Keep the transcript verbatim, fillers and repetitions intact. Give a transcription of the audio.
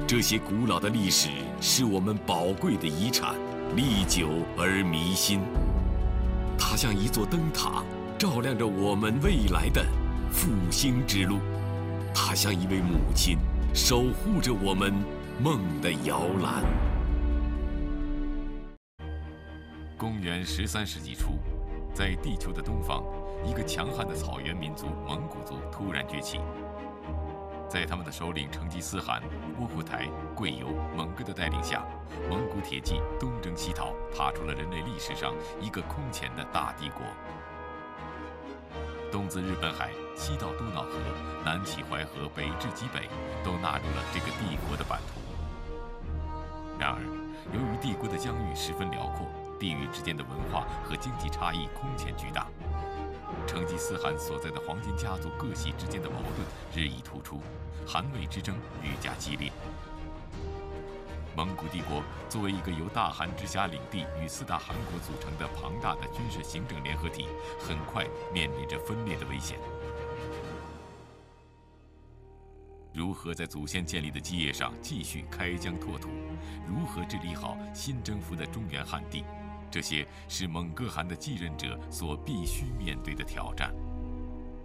这些古老的历史是我们宝贵的遗产，历久而弥新。它像一座灯塔，照亮着我们未来的复兴之路；它像一位母亲，守护着我们梦的摇篮。 公元十三世纪初，在地球的东方，一个强悍的草原民族蒙古族突然崛起。在他们的首领成吉思汗、窝阔台、贵由、蒙哥的带领下，蒙古铁骑东征西讨，踏出了人类历史上一个空前的大帝国。东自日本海，西到多瑙河，南起淮河，北至极北，都纳入了这个帝国的版图。然而，由于帝国的疆域十分辽阔，地域之间的文化和经济差异空前巨大。成吉思汗所在的黄金家族各系之间的矛盾日益突出，汗魏之争愈加激烈。蒙古帝国作为一个由大汗直辖领地与四大汗国组成的庞大的军事行政联合体，很快面临着分裂的危险。如何在祖先建立的基业上继续开疆拓土？如何治理好新征服的中原汉地？这些是蒙哥汗的继任者所必须面对的挑战。